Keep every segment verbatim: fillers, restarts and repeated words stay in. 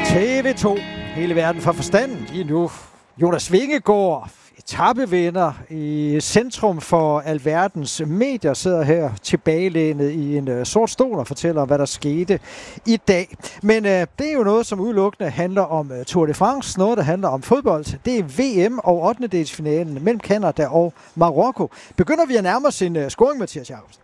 T V to. Hele verden for forstanden. Lige nu Jonas Vingegaard, etapevinder i centrum for alverdens medier, sidder her tilbagelænet i en uh, sort stol og fortæller, hvad der skete i dag. Men uh, det er jo noget, som udelukkende handler om uh, Tour de France, noget, der handler om fodbold. Det er V M og ottendedelsfinalen mellem Canada og Marokko. Begynder vi at nærme os en uh, scoring, Mathias Jacobsen?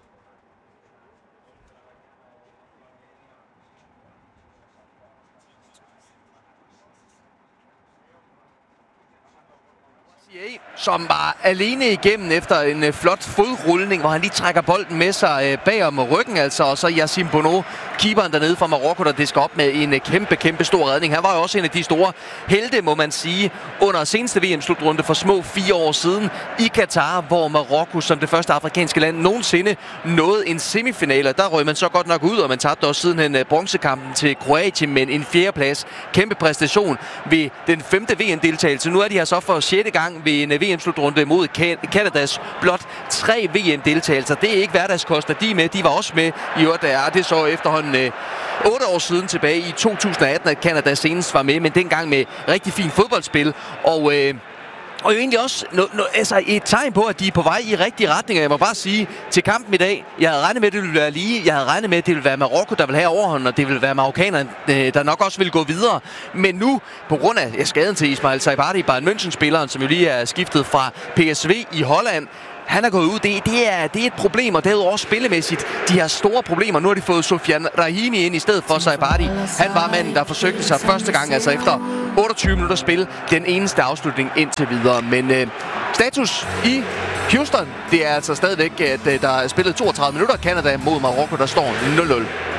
Som var alene igennem efter en øh, flot fodrulning, hvor han lige trækker bolden med sig øh, bag om ryggen, altså, og så Yassine Bounou, keeperen dernede fra Marokko, der disker op med en øh, kæmpe, kæmpe stor redning. Han var jo også en af de store helte, må man sige, under seneste V M-slutrunde for små fire år siden i Katar, hvor Marokko som det første afrikanske land nogensinde nåede en semifinale. Der røg man så godt nok ud, og man tabte også sidenhen øh, bronzekampen til Kroatien, men en fjerdeplads. Kæmpe præstation ved den femte V M-deltagelse. Nu er de her så for sjette gang ved en V M-slutrunde mod Canadas blot tre V M-deltagelser. Det er ikke hverdagskost, at de er med. De var også med i år, der det så efterhånden øh, otte år siden tilbage i to tusind atten, at Canada senest var med, men dengang med rigtig fint fodboldspil. Og øh, Og jo egentlig også no, no, altså et tegn på, at de er på vej i rigtige retninger. Jeg må bare sige, til kampen i dag, jeg havde regnet med, at det ville være lige. Jeg havde regnet med, at det ville være Marokko, der ville have overhånden, og det ville være marokkanerne, der nok også ville gå videre. Men nu, på grund af skaden til Ismail Saibari, Bayern München-spilleren, som jo lige er skiftet fra P S V i Holland, han er gået ud. Det, det, er, det er et problem, og derudover også spillemæssigt. De har store problemer. Nu har de fået Sofiane Rahimi ind i stedet for Saibari. Han var manden, der forsøgte sig første gang, altså efter otteogtyve minutter spil, den eneste afslutning indtil videre. Men øh, status i Houston, det er altså stadigvæk, at øh, der er spillet toogtredive minutter. Canada mod Marokko, der står nul nul.